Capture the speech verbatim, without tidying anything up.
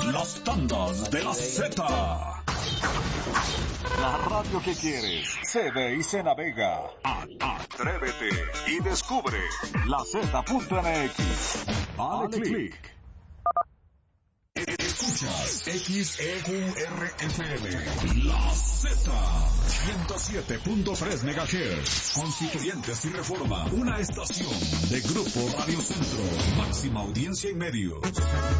Las tandas de la Z. La radio que quieres se ve y se navega. Atrévete y descubre la Z punto M X. Dale click. Escuchas X E Q R F M, La Z, ciento siete punto tres megahertz, Constituyentes y Reforma, una estación de Grupo Radio Centro, máxima audiencia y medios.